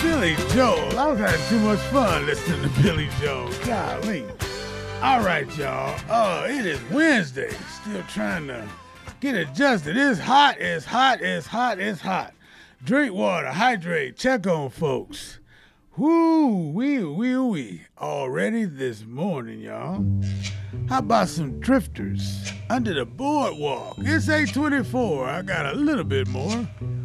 Billy Joel. I was having too much fun listening to Billy Joel. Golly. All right, y'all. It is Wednesday. Still trying to get adjusted. It's hot, it's hot, it's hot, it's hot. Drink water, hydrate, check on folks. Woo-wee. Already this morning, y'all. How about some drifters under the boardwalk? It's 8:24. I got a little bit more.